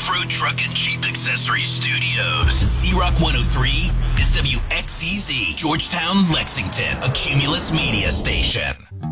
Off-Road Truck and Jeep Accessories Studios. Z-Rock 103 is WXCZ, Georgetown, Lexington, a Cumulus media station.